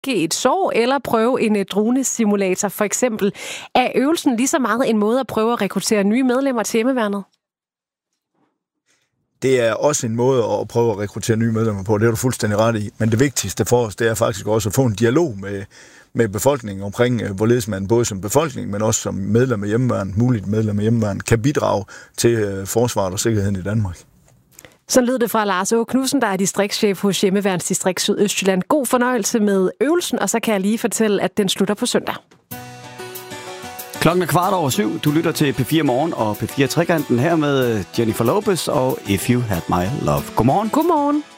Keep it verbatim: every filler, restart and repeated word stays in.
et sår eller prøve en dronesimulator for eksempel. Er øvelsen lige så meget en måde at prøve at rekruttere nye medlemmer til hjemmeværnet? Det er også en måde at prøve at rekruttere nye medlemmer på, det er du fuldstændig ret i. Men det vigtigste for os, det er faktisk også at få en dialog med, med befolkningen omkring, hvorledes man både som befolkning, men også som medlem af hjemmeværnet, muligt medlem af hjemmeværnet, kan bidrage til forsvaret og sikkerheden i Danmark. Så lød det fra Lars Åge Knudsen, der er distriktschef hos Hjemmeværnsdistrikt Sydøstjylland. God fornøjelse med øvelsen, og så kan jeg lige fortælle, at den slutter på søndag. Klokken er kvart over syv. Du lytter til P fire Morgen og P fire Trekanten her med Jennifer Lopez og If You Had My Love. Godmorgen. Godmorgen.